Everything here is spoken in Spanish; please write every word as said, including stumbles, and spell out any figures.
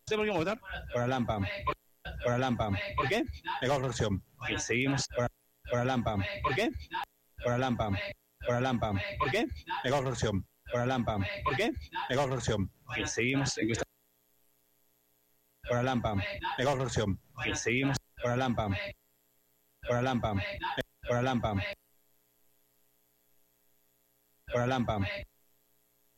¿Usted por qué va a votar? Por la Lampa. Por la Lampa. ¿Por qué? De construcción. Ok, seguimos. Por, por la Lampa. ¿Por qué? Por la Lampa. Por la Lampa. ¿Por qué? De construcción. Por la Lampa. ¿Por qué? De construcción. Ok, seguimos. Encuesta. Por la Lampa. De construcción. Ok, seguimos. Por la Lampa. Por la Lampa. Por la Lampa. Por la Lampa.